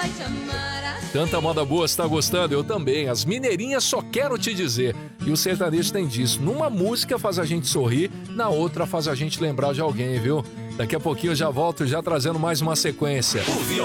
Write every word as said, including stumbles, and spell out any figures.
vai te amar assim. Tanta moda boa, você tá gostando? Eu também. As mineirinhas só quero te dizer. E o sertanejo tem disso. Numa música faz a gente sorrir, na outra faz a gente lembrar de alguém, viu? Daqui a pouquinho eu já volto, já trazendo mais uma sequência.